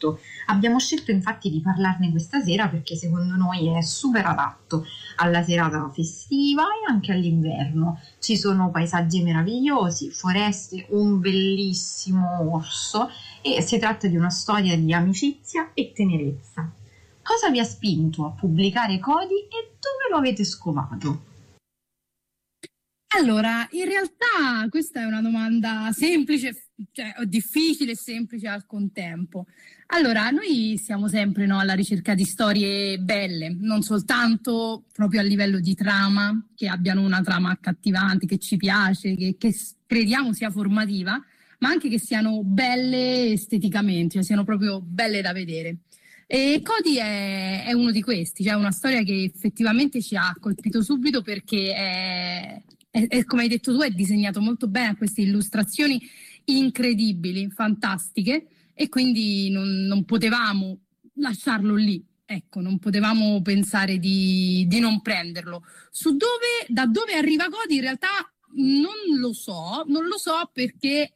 letto. Abbiamo scelto infatti di parlarne questa sera perché secondo noi è super adatto alla serata festiva e anche all'inverno. Ci sono paesaggi meravigliosi, foreste, un bellissimo orso e si tratta di una storia di amicizia e tenerezza. Cosa vi ha spinto a pubblicare Cody e dove lo avete scovato? Allora, in realtà questa è una domanda semplice, cioè difficile e semplice al contempo. Allora, noi siamo sempre, no, alla ricerca di storie belle, non soltanto proprio a livello di trama, che abbiano una trama accattivante, che ci piace, che crediamo sia formativa, ma anche che siano belle esteticamente, cioè siano proprio belle da vedere. E Cody è uno di questi, cioè una storia che effettivamente ci ha colpito subito perché come hai detto tu, è disegnato molto bene, ha queste illustrazioni incredibili, fantastiche, e quindi non potevamo lasciarlo lì. Ecco, non potevamo pensare di non prenderlo. Da dove arriva Cody in realtà non lo so perché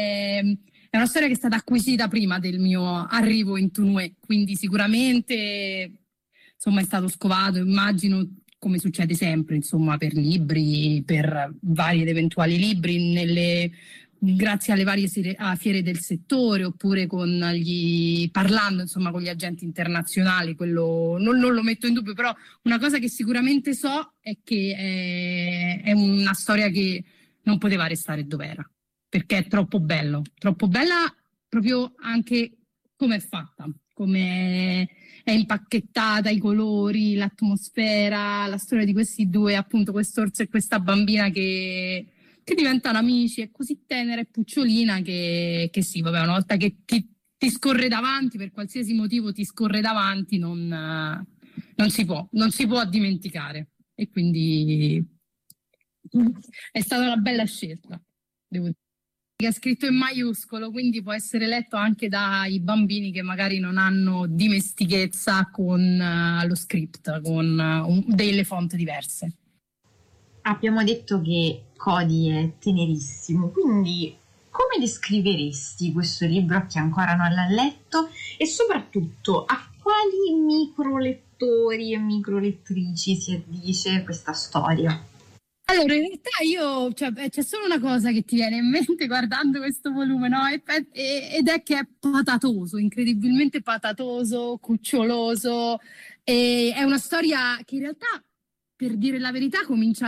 è una storia che è stata acquisita prima del mio arrivo in Tunue, quindi sicuramente insomma è stato scovato, immagino, come succede sempre, insomma, per libri, per vari ed eventuali libri, grazie alle varie fiere del settore, oppure parlando insomma con gli agenti internazionali. Quello non lo metto in dubbio, però una cosa che sicuramente so è che è una storia che non poteva restare dov'era, perché è troppo troppo bella proprio anche come è fatta, come è impacchettata, i colori, l'atmosfera, la storia di questi due, appunto quest'orso e questa bambina che diventano amici, è così tenera e pucciolina che sì, vabbè, una volta che ti scorre davanti, per qualsiasi motivo ti scorre davanti, non si può dimenticare. E quindi è stata una bella scelta, devo dire. Che è scritto in maiuscolo, quindi può essere letto anche dai bambini che magari non hanno dimestichezza con lo script, con delle font diverse. Abbiamo detto che Cody è tenerissimo, quindi come descriveresti questo libro a chi ancora non l'ha letto e soprattutto a quali microlettori e microlettrici si addice questa storia? Allora, in realtà c'è solo una cosa che ti viene in mente guardando questo volume, no? Ed è che è patatoso, incredibilmente patatoso, cuccioloso. E è una storia che in realtà, per dire la verità, comincia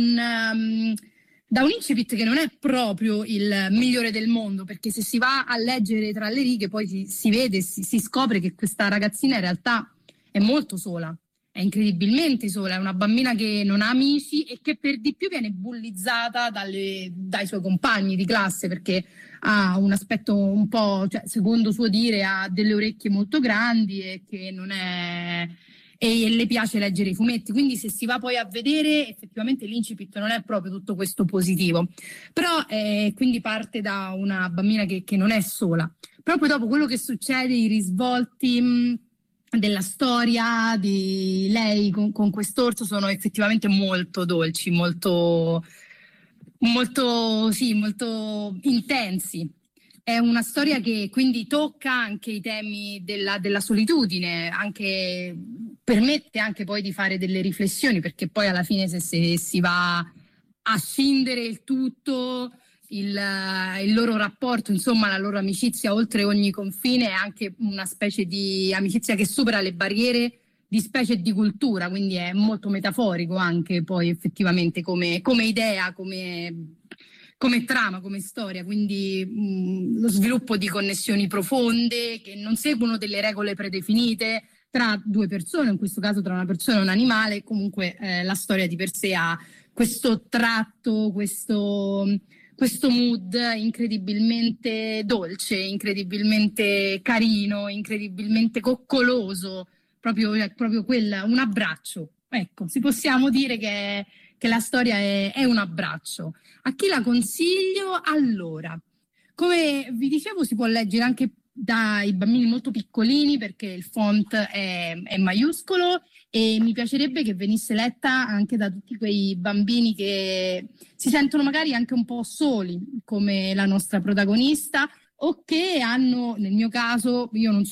da un incipit che non è proprio il migliore del mondo, perché se si va a leggere tra le righe poi si vede, si scopre che questa ragazzina in realtà è molto sola. È incredibilmente sola, è una bambina che non ha amici e che per di più viene bullizzata dai suoi compagni di classe perché ha un aspetto un po', cioè, secondo suo dire, ha delle orecchie molto grandi e che non è... E le piace leggere i fumetti, quindi se si va poi a vedere effettivamente l'incipit non è proprio tutto questo positivo, però quindi parte da una bambina che non è sola. Proprio dopo quello che succede, i risvolti della storia di lei con quest'orso sono effettivamente molto dolci, sì, molto intensi. È una storia che quindi tocca anche i temi della solitudine, anche, permette anche poi di fare delle riflessioni, perché poi alla fine se si va a scindere il tutto, il loro rapporto, insomma la loro amicizia oltre ogni confine è anche una specie di amicizia che supera le barriere di specie e di cultura, quindi è molto metaforico anche poi effettivamente come idea, come trama, come storia, quindi lo sviluppo di connessioni profonde che non seguono delle regole predefinite tra due persone, in questo caso tra una persona e un animale. Comunque la storia di per sé ha questo tratto, questo mood incredibilmente dolce, incredibilmente carino, incredibilmente coccoloso, proprio un abbraccio. Ecco, si possiamo dire che la storia è un abbraccio. A chi la consiglio? Allora, come vi dicevo, si può leggere anche dai bambini molto piccolini perché il font è maiuscolo, e mi piacerebbe che venisse letta anche da tutti quei bambini che si sentono magari anche un po' soli, come la nostra protagonista, o che hanno, nel mio caso, io non so